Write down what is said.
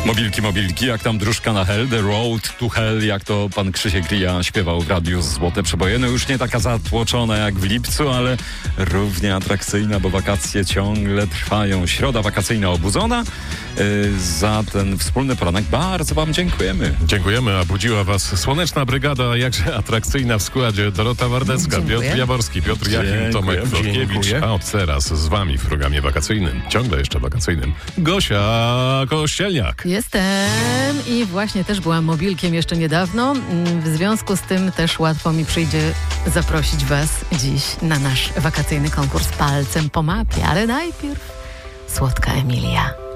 Mobilki, jak tam dróżka na hell, the road to hell, jak to pan Krzysiek Rija śpiewał w radiu Złote Przeboje. No już nie taka zatłoczona jak w lipcu, ale równie atrakcyjna, bo wakacje ciągle trwają. Środa wakacyjna obudzona. Za ten wspólny poranek bardzo wam dziękujemy. Dziękujemy, a budziła was Słoneczna Brygada, jakże atrakcyjna w składzie. Dorota Wardecka, Dziękuję. Piotr Jaworski, Piotr Jachim, Tomek Flotkiewicz, a od teraz z wami w programie wakacyjnym, ciągle jeszcze wakacyjnym, Gosia Kościelniak. Jestem i właśnie też byłam mobilkiem jeszcze niedawno. W związku z tym też łatwo mi przyjdzie zaprosić was dziś na nasz wakacyjny konkurs Palcem po mapie. Ale najpierw słodka Emilia.